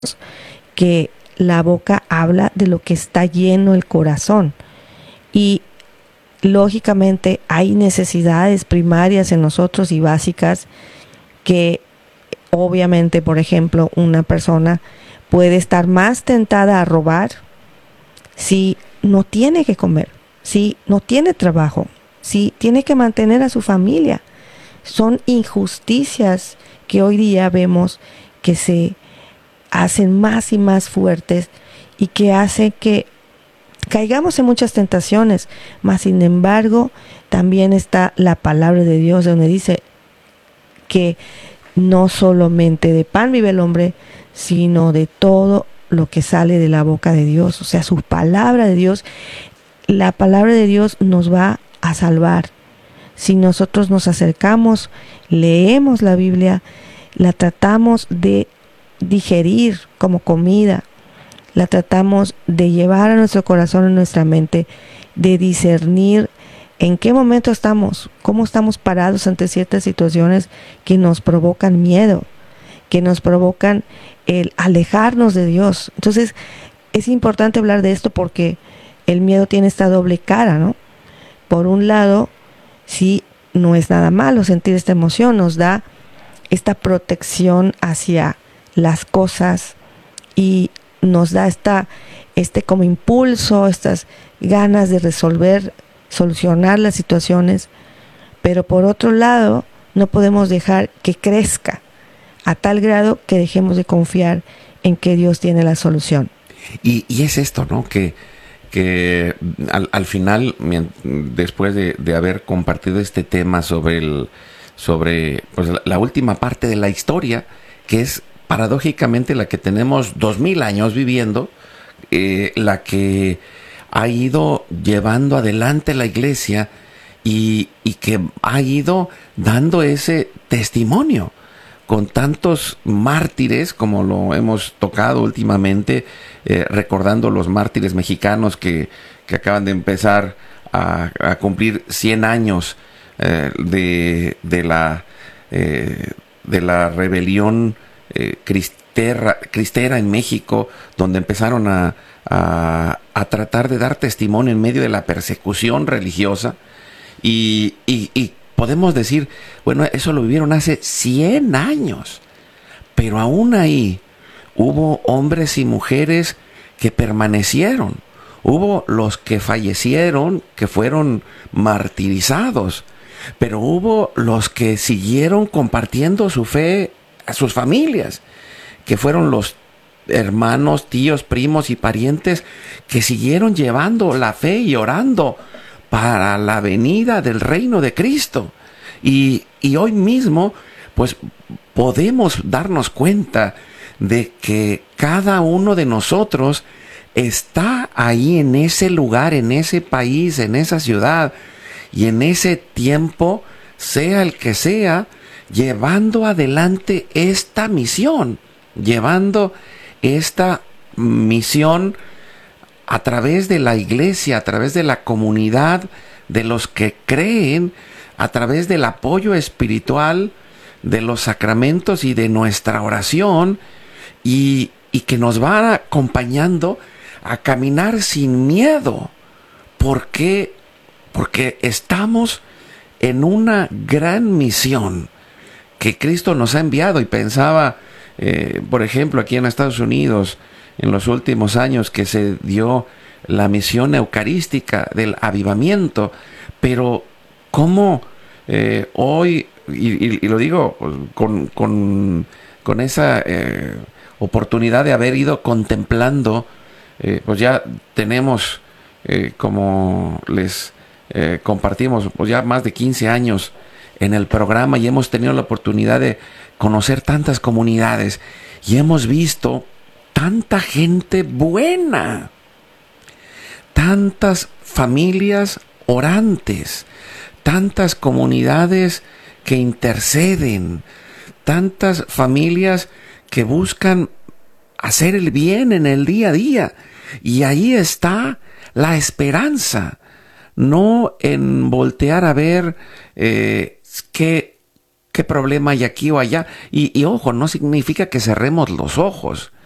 que la boca habla de lo que está lleno el corazón. Y lógicamente hay necesidades primarias en nosotros y básicas que obviamente, por ejemplo, una persona puede estar más tentada a robar si no tiene que comer, si no tiene trabajo, si tiene que mantener a su familia. Son injusticias que hoy día vemos que se hacen más y más fuertes y que hacen que caigamos en muchas tentaciones, mas sin embargo también está la palabra de Dios donde dice que no solamente de pan vive el hombre, sino de todo lo que sale de la boca de Dios. O sea, su palabra de Dios, la palabra de Dios nos va a salvar. Si nosotros nos acercamos, leemos la Biblia, la tratamos de digerir como comida, la tratamos de llevar a nuestro corazón, a nuestra mente, de discernir en qué momento estamos, cómo estamos parados ante ciertas situaciones que nos provocan miedo, que nos provocan el alejarnos de Dios. Entonces, es importante hablar de esto porque el miedo tiene esta doble cara, ¿no? Por un lado, sí, no es nada malo sentir esta emoción, nos da esta protección hacia las cosas y nos da este como impulso, estas ganas de resolver, solucionar las situaciones, pero por otro lado no podemos dejar que crezca a tal grado que dejemos de confiar en que Dios tiene la solución. Y es esto, ¿no? Que al final, después de haber compartido este tema sobre pues, la última parte de la historia, que es paradójicamente la que tenemos 2000 años viviendo, la que ha ido llevando adelante la iglesia y que ha ido dando ese testimonio con tantos mártires, como lo hemos tocado últimamente, recordando los mártires mexicanos que acaban de empezar a cumplir 100 años de la rebelión cristera en México, donde empezaron a tratar de dar testimonio en medio de la persecución religiosa y podemos decir, bueno, eso lo vivieron hace 100 años, pero aún ahí hubo hombres y mujeres que permanecieron, hubo los que fallecieron, que fueron martirizados, pero hubo los que siguieron compartiendo su fe a sus familias, que fueron los hermanos, tíos, primos y parientes que siguieron llevando la fe y orando para la venida del reino de Cristo. Y hoy mismo, pues, podemos darnos cuenta de que cada uno de nosotros está ahí en ese lugar, en ese país, en esa ciudad y en ese tiempo, sea el que sea, llevando adelante esta misión, llevando esta misión a través de la iglesia, a través de la comunidad, de los que creen, a través del apoyo espiritual, de los sacramentos y de nuestra oración, y que nos va acompañando a caminar sin miedo. ¿Por qué? Porque estamos en una gran misión que Cristo nos ha enviado. Y pensaba, por ejemplo, aquí en Estados Unidos, en los últimos años que se dio la misión eucarística del avivamiento, pero cómo hoy, y lo digo con esa oportunidad de haber ido contemplando, pues ya tenemos, como les compartimos, pues ya más de 15 años en el programa y hemos tenido la oportunidad de conocer tantas comunidades y hemos visto tanta gente buena, tantas familias orantes, tantas comunidades que interceden, tantas familias que buscan hacer el bien en el día a día. Y ahí está la esperanza, no en voltear a ver qué problema hay aquí o allá. Y ojo, no significa que cerremos los ojos.